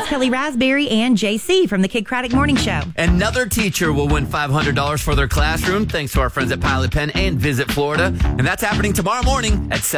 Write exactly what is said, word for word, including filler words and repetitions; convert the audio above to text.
Kelly Raspberry, and J C from the Kid Craddock Morning Show. Another teacher will win five hundred dollars for their classroom thanks to our friends at Pilot Pen and Visit Florida. And that's happening tomorrow morning at seven.